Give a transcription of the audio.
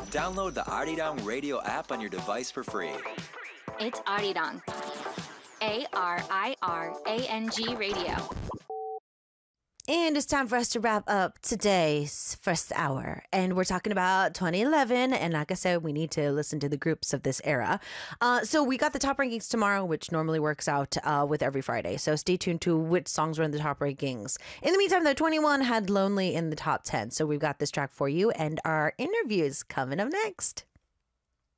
Download the Arirang Radio app on your device for free. It's Arirang. ARIRANG Radio. And it's time for us to wrap up today's first hour. And we're talking about 2011. And like I said, we need to listen to the groups of this era. So we got the top rankings tomorrow, which normally works out with every Friday. So stay tuned to which songs were in the top rankings. In the meantime, though, 21 had Lonely in the top 10. So we've got this track for you. And our interview is coming up next.